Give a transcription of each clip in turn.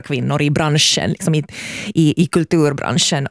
kvinnor i branschen, liksom i kulturbranschen.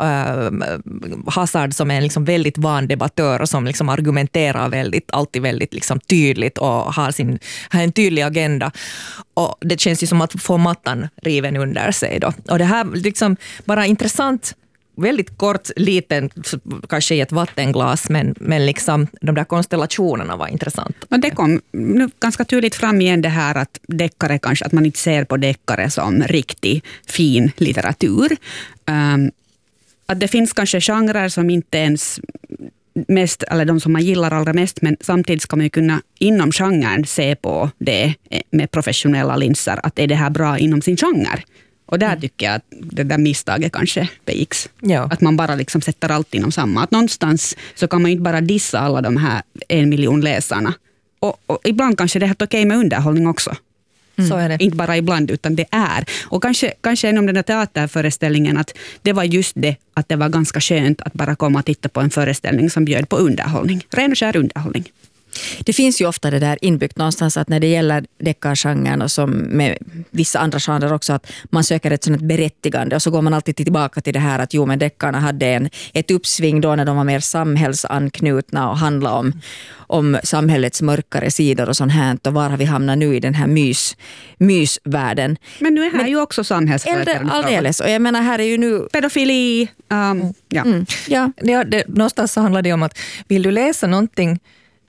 Hazard som är en liksom väldigt van debattör och som liksom argumenterar alltid väldigt liksom tydligt och har en tydlig agenda. Och det känns ju som att få mattan riven under sig då. Och det här liksom bara intressant, väldigt kort, liten, kanske i ett vattenglas, men liksom de där konstellationerna var intressanta. Och det kom nu ganska tydligt fram igen det här att deckare kanske, att man inte ser på deckare som riktigt fin litteratur. Att det finns kanske genrer som inte ens mest, eller de som man gillar allra mest, men samtidigt ska man ju kunna inom genren se på det med professionella linser, att är det här bra inom sin genre? Och där tycker jag att det där misstaget kanske begicks. Ja. Att man bara liksom sätter allt inom samma. Att någonstans så kan man inte bara dissa alla de här 1 miljon läsarna. Och ibland kanske det är helt okej med underhållning också. Så är det. Inte bara ibland, utan det är. Och kanske inom den där teaterföreställningen att det var just det, att det var ganska skönt att bara komma och titta på en föreställning som bjöd på underhållning. Ren och skär underhållning. Det finns ju ofta det där inbyggt någonstans att när det gäller deckargenren och som med vissa andra genrer också, att man söker ett sådant berättigande och så går man alltid tillbaka till det här att men deckarna hade ett uppsving då när de var mer samhällsanknutna och handlade om samhällets mörkare sidor och sånt här, och var har vi hamnat nu i den här mysvärlden. Men nu är här ju också samhällsrelaterade frågor. Alldeles, och jag menar här är ju nu pedofili. Ja. Någonstans så handlar det om att vill du läsa någonting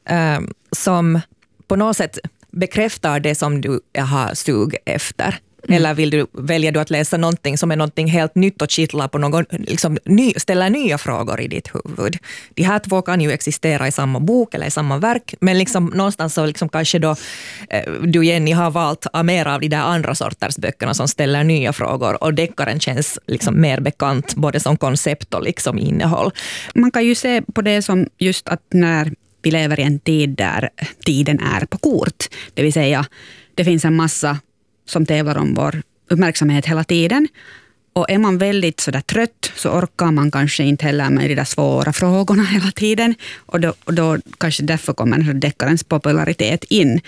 som på något sätt bekräftar det som du har sug efter. Eller väljer du att läsa någonting som är någonting helt nytt och kittlar på någon, liksom, ställer nya frågor i ditt huvud. De här två kan ju existera i samma bok eller i samma verk, men liksom, någonstans så liksom, kanske då du Jenny har valt mer av de där andra sorters böckerna som ställer nya frågor, och deckaren känns liksom mer bekant både som koncept och liksom innehåll. Man kan ju se på det som just att när vi lever i en tid där tiden är på kort. Det vill säga, det finns en massa som tävlar om vår uppmärksamhet hela tiden. Och är man väldigt sådär trött så orkar man kanske inte heller med de där svåra frågorna hela tiden. Och då kanske därför kommer deckarens popularitet in.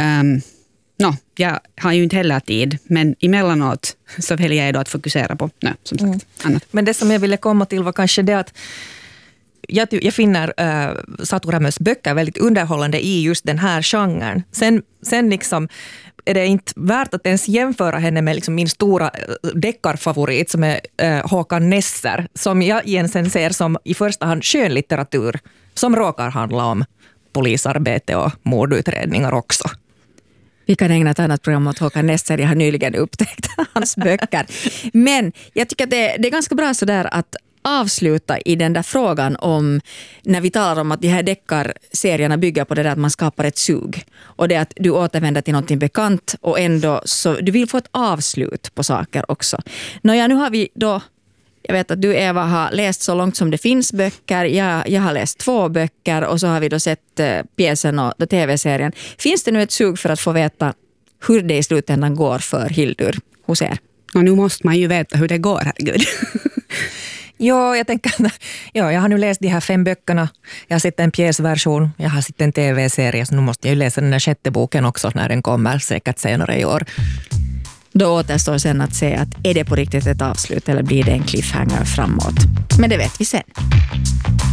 Jag har ju inte heller tid, men emellanåt så väljer jag då att fokusera på som sagt, annat. Men det som jag ville komma till var kanske det att jag finner Satu Rämös böcker väldigt underhållande i just den här genren. Sen liksom är det inte värt att ens jämföra henne med liksom min stora deckarfavorit som är Håkan Nesser, som jag egentligen ser som i första hand skönlitteratur som råkar handla om polisarbete och mordutredningar också. Vi kan ägna ett annat program åt Håkan Nesser. Jag har nyligen upptäckt hans böcker. Men jag tycker att det är ganska bra sådär att avsluta i den där frågan om när vi talar om att de här deckarserierna bygger på det där att man skapar ett sug. Och det att du återvänder till någonting bekant och ändå så du vill få ett avslut på saker också. Nu har vi då, jag vet att du Eva har läst så långt som det finns böcker. Jag har läst 2 böcker och så har vi då sett pjäsen och tv-serien. Finns det nu ett sug för att få veta hur det i slutändan går för Hildur hos er? Och nu måste man ju veta hur det går, herregud. Ja, jag tänker, jag har nu läst de här 5 böckerna. Jag har sett en pjäsversion, jag har sett en tv-serie, så nu måste jag ju läsa den där 6:e boken också när den kommer, säkert senare i år. Då återstår sen att se att är det på riktigt ett avslut eller blir det en cliffhanger framåt. Men det vet vi sen.